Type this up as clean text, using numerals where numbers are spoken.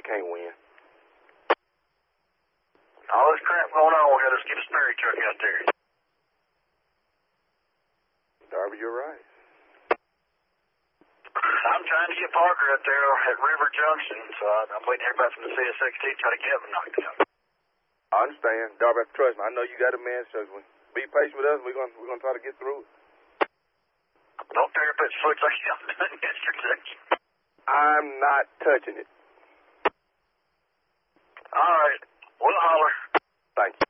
can't win. All this crap going on, we got to get a Sperry truck out there. Darby, you're right. I'm trying to get Parker out there at River Junction, so I'm waiting for everybody from the CSXT to try to get him knocked out. I understand. Darby, trust me. I know you got a man struggling. Be patient with us. We're gonna try to get through it. Don't tear up his foot like y'all done yesterday. I'm not touching it. All right. We'll holler. Thank you.